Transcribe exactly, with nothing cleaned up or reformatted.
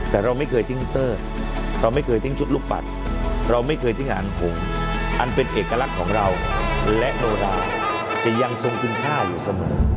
แต่เราไม่เคยทิ้งเซอร์เราไม่เคยทิ้งชุดลูกปัดเราไม่เคยทิ้งอาหารหงส์อันเป็นเอกลักษณ์ของเราและโนราจะยังทรงคุณค่าอยู่เสมอ